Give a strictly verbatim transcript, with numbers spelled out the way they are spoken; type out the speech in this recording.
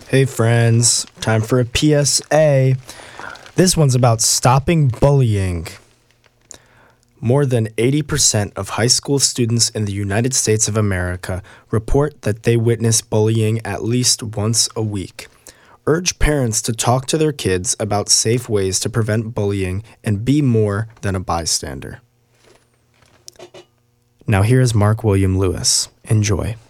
Hey friends, time for a P S A. This one's about stopping bullying. More than eighty percent of high school students in the United States of America report that they witness bullying at least once a week. Urge parents to talk to their kids about safe ways to prevent bullying and be more than a bystander. Now here is Mark William Lewis. Enjoy.